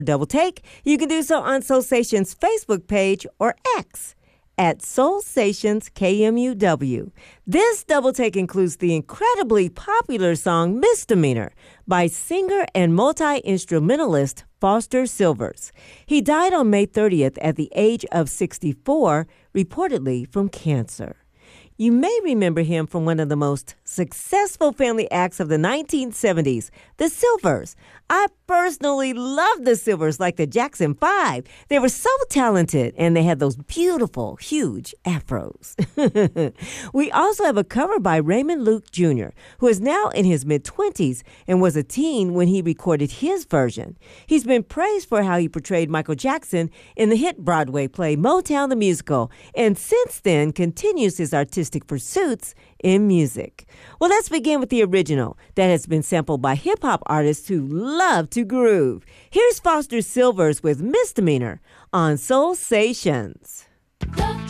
Double Take, you can do so on Soul Station's Facebook page or X at Soul Stations KMUW. This Double Take includes the incredibly popular song Misdemeanor by singer and multi-instrumentalist Foster Sylvers. He died on May 30th at the age of 64, reportedly from cancer. You may remember him from one of the most successful family acts of the 1970s, the Sylvers. I personally love the Sylvers like the Jackson 5. They were so talented, and they had those beautiful, huge afros. We also have a cover by Raymond Luke Jr., who is now in his mid-20s and was a teen when he recorded his version. He's been praised for how he portrayed Michael Jackson in the hit Broadway play Motown the Musical, and since then continues his artistic pursuits in music. Well, let's begin with the original that has been sampled by hip-hop artists who love to groove. Here's Foster Sylvers with Misdemeanor on Soul Stations.